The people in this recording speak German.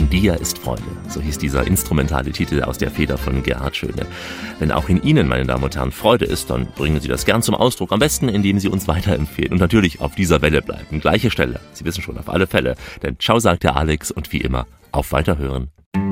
In dir ist Freude. So hieß dieser instrumentale Titel aus der Feder von Gerhard Schöne. Wenn auch in Ihnen, meine Damen und Herren, Freude ist, dann bringen Sie das gern zum Ausdruck. Am besten, indem Sie uns weiterempfehlen und natürlich auf dieser Welle bleiben. Gleiche Stelle. Sie wissen schon, auf alle Fälle. Denn ciao sagt der Alex und wie immer, auf Weiterhören.